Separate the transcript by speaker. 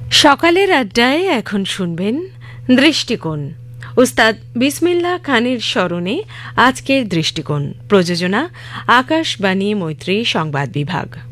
Speaker 1: সকালের আড্ডায় এখন শুনবেন দৃষ্টিকোণ। উস্তাদ বিসমিল্লাহ খানের স্মরণে আজকের দৃষ্টিকোণ। প্রযোজনা আকাশবাণী মৈত্রী সংবাদ বিভাগ।